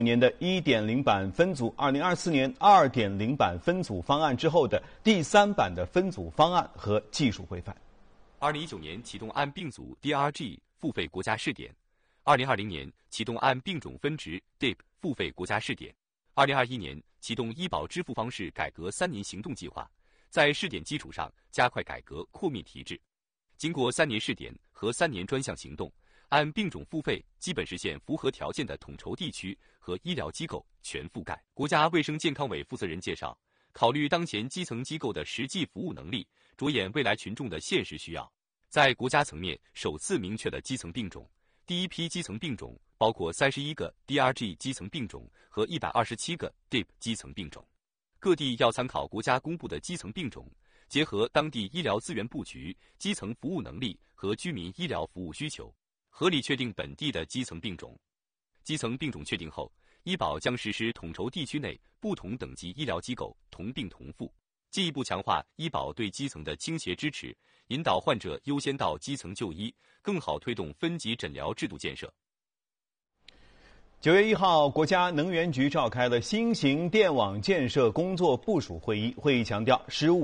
年的1.0版分组2024年2.0版分组方案之后的第3版的分组方案和技术规范。 2019年启动按并组 DRG 付费国家试点，2020年启动按并种分值 DIP 付费国家试点，2021年启动医保支付方式改革3年行动计划，在试点基础上加快改革扩面提质。经过3年试点和3年专项行动，按并种付费基本实现符合条件的统筹地区和医疗机构全覆盖。国家卫生健康委负责人介绍，考虑当前基层机构的实际服务能力，着眼未来群众的现实需要，在国家层面首次明确了基层并种。第一批基层并种包括31个 DRG 基层并种和127个 DIP 基层并种。各地要参考国家公布的基层并种，结合当地医疗资源布局、基层服务能力和居民医疗服务需求，合理确定本地的基层并种。基层并种确定后，医保将实施统筹地区内不同等级医疗机构同病同付，进一步强化医保对基层的倾斜支持，引导患者优先到基层就医，更好推动分级诊疗制度建设。 9月1号，国家能源局召开了新型电网建设工作部署会议，会议强调“十五”